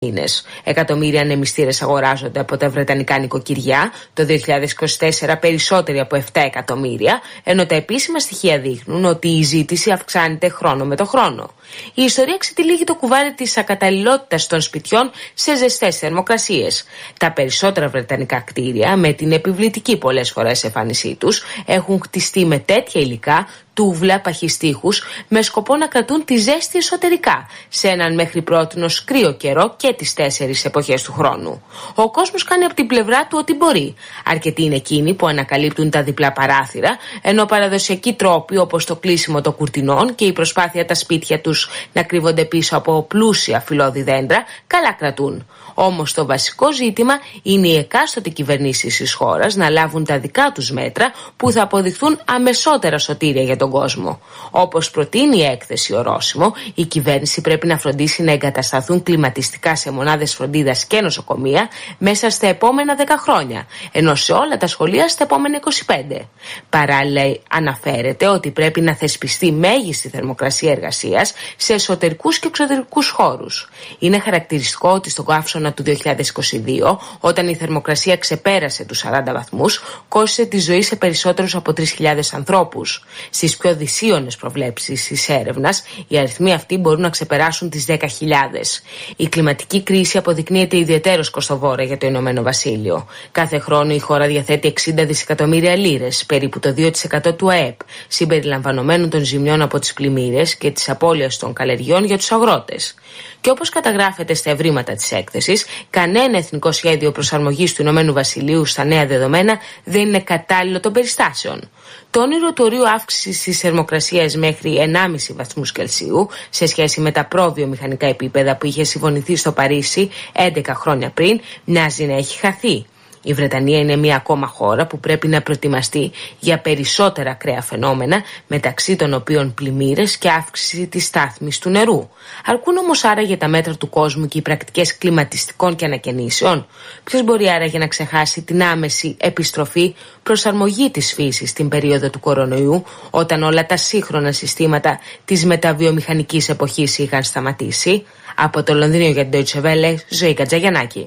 Εκατομμύρια ανεμιστήρες αγοράζονται από τα βρετανικά νοικοκυριά, το 2024 περισσότεροι από 7 εκατομμύρια, ενώ τα επίσημα στοιχεία δείχνουν ότι η ζήτηση αυξάνεται χρόνο με το χρόνο. Η ιστορία ξετυλίγει το κουβάρι της ακαταλληλότητας των σπιτιών σε ζεστές θερμοκρασίες. Τα περισσότερα βρετανικά κτίρια, με την επιβλητική πολλές φορές εμφάνισή τους, έχουν χτιστεί με τέτοια υλικά, τούβλα, παχυστίχους, με σκοπό να κρατούν τη ζέστη εσωτερικά, σε έναν μέχρι πρότινος κρύο καιρό και τις 4 εποχές του χρόνου. Ο κόσμος κάνει από την πλευρά του ό,τι μπορεί. Αρκετοί είναι εκείνοι που ανακαλύπτουν τα διπλά παράθυρα, ενώ παραδοσιακοί τρόποι όπως το κλείσιμο των κουρτινών και η προσπάθεια τα σπίτια τους να κρύβονται πίσω από πλούσια φυλλώδη δέντρα καλά κρατούν. Όμως το βασικό ζήτημα είναι οι εκάστοτε κυβερνήσεις της χώρας να λάβουν τα δικά τους μέτρα που θα αποδειχθούν αμεσότερα σωτήρια για τον κόσμο. Όπως προτείνει η έκθεση ορόσημο, η κυβέρνηση πρέπει να φροντίσει να εγκατασταθούν κλιματιστικά σε μονάδες φροντίδας και νοσοκομεία μέσα στα επόμενα 10 χρόνια, ενώ σε όλα τα σχολεία στα επόμενα 25. Παράλληλα, αναφέρεται ότι πρέπει να θεσπιστεί μέγιστη θερμοκρασία εργασίας σε εσωτερικούς και εξωτερικούς χώρους. Είναι χαρακτηριστικό ότι στον καύσωνα του 2022, όταν η θερμοκρασία ξεπέρασε τους 40 βαθμούς, κόστισε τη ζωή σε περισσότερους από 3.000 ανθρώπους. Στις πιο δυσίωνες προβλέψεις της έρευνας, οι αριθμοί αυτοί μπορούν να ξεπεράσουν τις 10.000. Η κλιματική κρίση αποδεικνύεται ιδιαιτέρως κοστοβόρα για το Ηνωμένο Βασίλειο. Κάθε χρόνο η χώρα διαθέτει 60 δισεκατομμύρια λίρες, περίπου το 2% του ΑΕΠ, συμπεριλαμβανομένων των ζημιών από τις πλημμύρες και της απώλειας των καλλιεργειών για τους αγρότες. Και όπως καταγράφεται στα ευρήματα της έκθεσης, κανένα εθνικό σχέδιο προσαρμογής του Ηνωμένου Βασιλείου στα νέα δεδομένα δεν είναι κατάλληλο των περιστάσεων. Το όνειρο του ορίου αύξησης της θερμοκρασίας μέχρι 1,5 βαθμούς Κελσίου σε σχέση με τα προβιομηχανικά επίπεδα που είχε συμφωνηθεί στο Παρίσι 11 χρόνια πριν μοιάζει να έχει χαθεί. Η Βρετανία είναι μία ακόμα χώρα που πρέπει να προετοιμαστεί για περισσότερα ακραία φαινόμενα, μεταξύ των οποίων πλημμύρες και αύξηση της στάθμης του νερού. Αρκούν όμως άραγε τα μέτρα του κόσμου και οι πρακτικές κλιματιστικών και ανακαινήσεων? Ποιος μπορεί άραγε να ξεχάσει την άμεση επιστροφή προσαρμογή της φύσης στην περίοδο του κορονοϊού, όταν όλα τα σύγχρονα συστήματα της μεταβιομηχανικής εποχής είχαν σταματήσει? Από το Λονδίνο για την Deutsche Welle, Ζωή Κατζαγιαννάκη.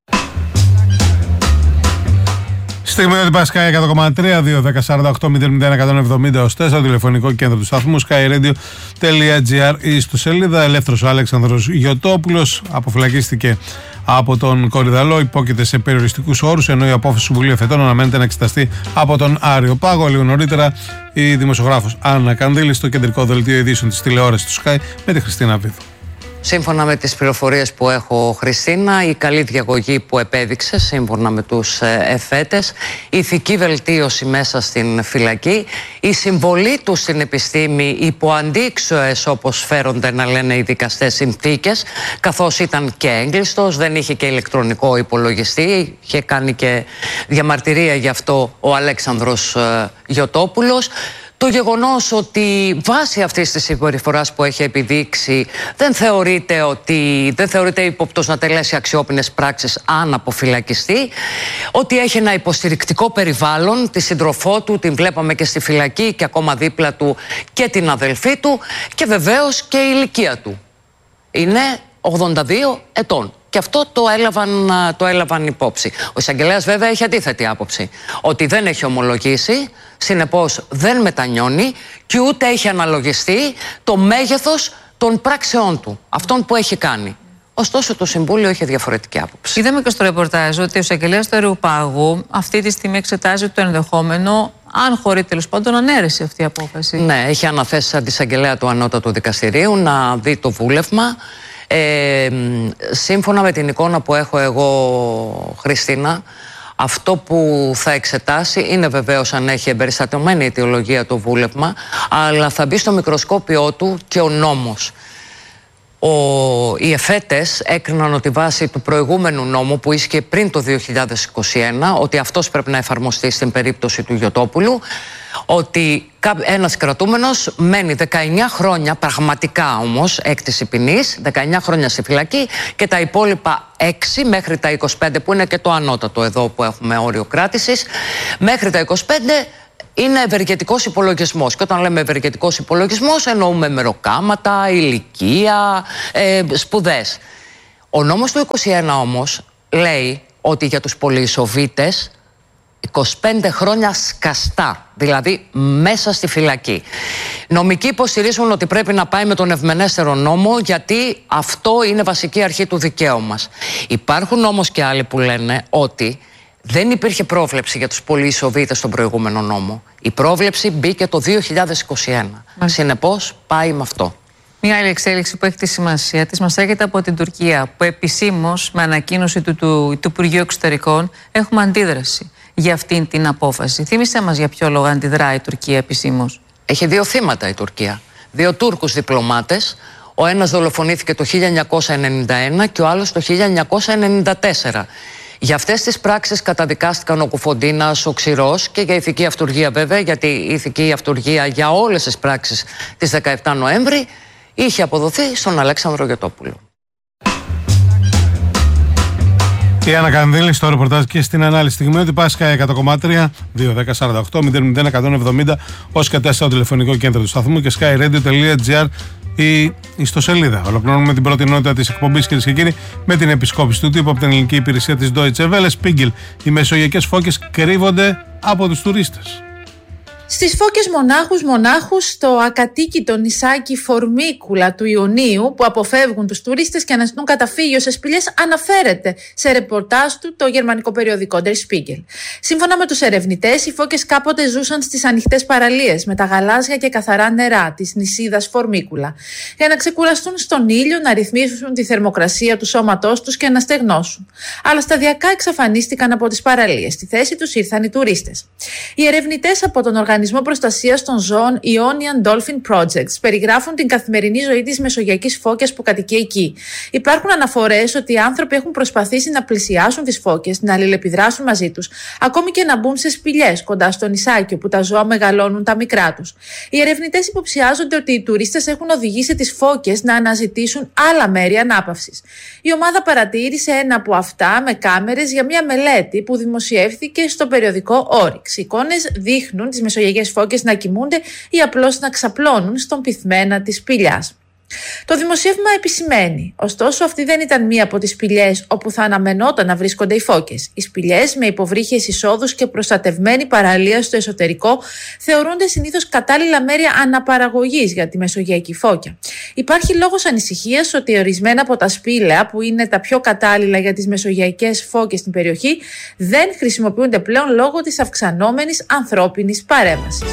Στιγμή ότι πάει Sky 100,3, 2-10-48-001-170 ως 4, τηλεφωνικό κέντρο του σταθμού, skyradio.gr ή στο σελίδα. Ελεύθερος ο Αλέξανδρος Γιωτόπουλος αποφυλακίστηκε από τον Κορυδαλό, υπόκειται σε περιοριστικούς όρους, ενώ η απόφαση του Συμβουλίου Εφετών αναμένεται να εξεταστεί από τον Άριο Πάγο. Λίγο νωρίτερα η δημοσιογράφος Άννα Κανδύλη στο κεντρικό δελτίο ειδήσεων της τηλεόρασης του Sky με τη Χριστίνα Βίδου. Σύμφωνα με τις πληροφορίες που έχω, Χριστίνα, η καλή διαγωγή που επέδειξε σύμφωνα με τους εφέτες, η ηθική βελτίωση μέσα στην φυλακή, η συμβολή του στην επιστήμη υπό αντίξωες, όπως φέρονται να λένε οι δικαστές, συνθήκες, καθώς ήταν και έγκλειστος, δεν είχε και ηλεκτρονικό υπολογιστή, είχε κάνει και διαμαρτυρία γι' αυτό ο Αλέξανδρος Γιωτόπουλος. Το γεγονός ότι βάσει αυτής της συμπεριφοράς που έχει επιδείξει δεν θεωρείται ύποπτος να τελέσει αξιόπινες πράξεις αν αποφυλακιστεί, ότι έχει ένα υποστηρικτικό περιβάλλον, τη σύντροφό του, την βλέπαμε και στη φυλακή και ακόμα δίπλα του και την αδελφή του, και βεβαίως και η ηλικία του. Είναι 82 ετών. Και αυτό το έλαβαν υπόψη. Ο εισαγγελέας βέβαια έχει αντίθετη άποψη. Ότι δεν έχει ομολογήσει, συνεπώς δεν μετανιώνει και ούτε έχει αναλογιστεί το μέγεθος των πράξεών του, αυτών που έχει κάνει. Ωστόσο το Συμβούλιο είχε διαφορετική άποψη. Είδαμε και στο ρεπορτάζ ότι ο εισαγγελέας του Αριού Πάγου αυτή τη στιγμή εξετάζει το ενδεχόμενο, αν χωρεί τέλος πάντων, ανέρεση αυτή η απόφαση. Ναι, έχει αναθέσει σαν εισαγγελέα του Ανώτατου Δικαστηρίου να δει το βούλευμα. Σύμφωνα με την εικόνα που έχω εγώ, Χριστίνα, αυτό που θα εξετάσει είναι βεβαίως αν έχει εμπεριστατωμένη αιτιολογία το βούλευμα, αλλά θα μπει στο μικροσκόπιό του και ο νόμος. Οι εφέτες έκριναν ότι βάσει του προηγούμενου νόμου που ίσχυε πριν το 2021, ότι αυτός πρέπει να εφαρμοστεί στην περίπτωση του Γιωτόπουλου, ότι ένας κρατούμενος μένει 19 χρόνια, πραγματικά όμως, έκτηση ποινής, 19 χρόνια στη φυλακή, και τα υπόλοιπα 6 μέχρι τα 25, που είναι και το ανώτατο εδώ που έχουμε όριο κράτησης, μέχρι τα 25 είναι ευεργετικός υπολογισμός. Και όταν λέμε ευεργετικός υπολογισμός εννοούμε μεροκάματα, ηλικία, σπουδές. Ο νόμος του 21 όμως λέει ότι για τους πολυεισοβήτες 25 χρόνια σκαστά, δηλαδή μέσα στη φυλακή. Νομικοί υποστηρίζουν ότι πρέπει να πάει με τον ευμενέστερο νόμο, γιατί αυτό είναι βασική αρχή του δικαίου μας. Υπάρχουν όμως και άλλοι που λένε ότι δεν υπήρχε πρόβλεψη για τους πολυεισοβήτες στον προηγούμενο νόμο. Η πρόβλεψη μπήκε το 2021. Συνεπώς πάει με αυτό. Μια άλλη εξέλιξη που έχει τη σημασία της μας έρχεται από την Τουρκία, που επισήμως με ανακοίνωση του Υπουργείου Εξωτερικών έχουμε αντίδραση για αυτήν την απόφαση. Θύμισέ μας για ποιο λόγο αντιδρά η Τουρκία επισήμως. Έχει 2 θύματα η Τουρκία. 2 Τούρκους διπλωμάτες. Ο ένας δολοφονήθηκε το 1991 και ο άλλος το 1994. Για αυτές τις πράξεις καταδικάστηκαν ο Κουφοντίνας, ο Ξηρός, και για ηθική αυτουργία βέβαια, γιατί η ηθική αυτουργία για όλες τις πράξεις της 17 Νοέμβρη είχε αποδοθεί στον Αλέξανδρο Γιωτόπουλο. Η Άννα Κανδύλη στο ρεπορτάζ και στην ανάλυση στιγμιότυπα Πάσχα 100,3 2-10-48-001-170 ως και 4 στο τηλεφωνικό κέντρο του σταθμού και skyradio.gr η ιστοσελίδα. Ολοκληρώνουμε την πρώτη ενότητα της εκπομπής, κυρίες και κύριοι, με την επισκόπηση του τύπου από την ελληνική υπηρεσία της Deutsche Welle. Spiegel. Οι μεσογειακές φώκες κρύβονται από τους τουρίστες. Στις φώκες μονάχους στο ακατοίκητο νησάκι Φορμίκουλα του Ιωνίου, που αποφεύγουν τους τουρίστες και αναζητούν καταφύγιο σε σπηλιές, αναφέρεται σε ρεπορτάζ του το γερμανικό περιοδικό Der Spiegel. Σύμφωνα με τους ερευνητές, οι φώκες κάποτε ζούσαν στις ανοιχτές παραλίες με τα γαλάζια και καθαρά νερά της νησίδας Φορμίκουλα, για να ξεκουραστούν στον ήλιο, να ρυθμίσουν τη θερμοκρασία του σώματός τους και να στεγνώσουν. Αλλά σταδιακά εξαφανίστηκαν από τις παραλίες. Στη θέση τους ήρθαν οι τουρίστες. Οι ερευνητές από τον Οργανισμό Προστασίας των Ζώων Ionian Dolphin Projects περιγράφουν την καθημερινή ζωή της μεσογειακής φώκιας που κατοικεί εκεί. Υπάρχουν αναφορές ότι οι άνθρωποι έχουν προσπαθήσει να πλησιάσουν τις φώκες, να αλληλεπιδράσουν μαζί τους, ακόμη και να μπουν σε σπηλιές κοντά στο νησάκι όπου τα ζώα μεγαλώνουν τα μικρά τους. Οι ερευνητές υποψιάζονται ότι οι τουρίστες έχουν οδηγήσει τις φώκες να αναζητήσουν άλλα μέρη ανάπαυσης. Η ομάδα παρατήρησε ένα από αυτά με κάμερες για μια μελέτη που δημοσιεύθηκε στο περιοδικό Oryx. Οι εικόνες δείχνουν τις μεσογειακές φώκες να κοιμούνται ή απλώς να ξαπλώνουν στον πυθμένα της σπηλιάς. Το δημοσίευμα επισημαίνει, ωστόσο, αυτή δεν ήταν μία από τις σπηλιές όπου θα αναμενόταν να βρίσκονται οι φώκες. Οι σπηλιές με υποβρύχιες εισόδους και προστατευμένη παραλία στο εσωτερικό θεωρούνται συνήθως κατάλληλα μέρη αναπαραγωγής για τη μεσογειακή φώκια. Υπάρχει λόγος ανησυχίας ότι ορισμένα από τα σπήλαια, που είναι τα πιο κατάλληλα για τις μεσογειακές φώκες στην περιοχή, δεν χρησιμοποιούνται πλέον λόγω της αυξανόμενης ανθρώπινης παρέμβασης.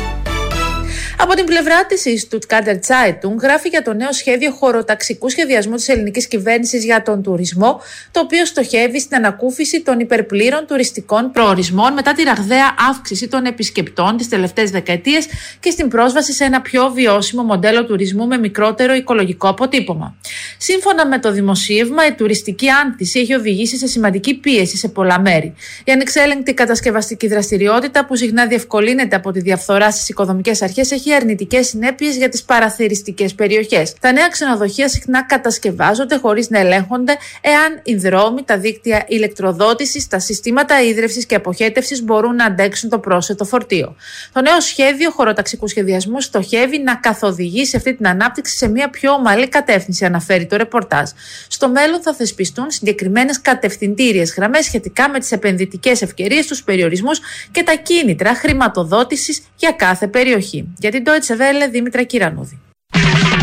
Από την πλευρά της, η Stuttgarter Zeitung γράφει για το νέο σχέδιο χωροταξικού σχεδιασμού της ελληνικής κυβέρνησης για τον τουρισμό, το οποίο στοχεύει στην ανακούφιση των υπερπλήρων τουριστικών προορισμών μετά τη ραγδαία αύξηση των επισκεπτών τις τελευταίες δεκαετίες και στην πρόσβαση σε ένα πιο βιώσιμο μοντέλο τουρισμού με μικρότερο οικολογικό αποτύπωμα. Σύμφωνα με το δημοσίευμα, η τουριστική άνθηση έχει οδηγήσει σε σημαντική πίεση σε πολλά μέρη. Η ανεξέλεγκτη κατασκευαστική δραστηριότητα, που συχνά διευκολύνεται από τη διαφθορά στις οικοδομικές αρχές, έχει αρνητικές συνέπειες για τις παραθεριστικές περιοχές. Τα νέα ξενοδοχεία συχνά κατασκευάζονται χωρίς να ελέγχονται εάν οι δρόμοι, τα δίκτυα ηλεκτροδότησης, τα συστήματα ίδρευσης και αποχέτευσης μπορούν να αντέξουν το πρόσθετο φορτίο. Το νέο σχέδιο χωροταξικού σχεδιασμού στοχεύει να καθοδηγήσει αυτή την ανάπτυξη σε μια πιο ομαλή κατεύθυνση, αναφέρει το ρεπορτάζ. Στο μέλλον θα θεσπιστούν συγκεκριμένες κατευθυντήριες γραμμές σχετικά με τις επενδυτικές ευκαιρίες, τους περιορισμούς και τα κίνητρα χρηματοδότησης για κάθε περιοχή. Για την Deutsche Welle, Δήμητρα Κυρανούδη.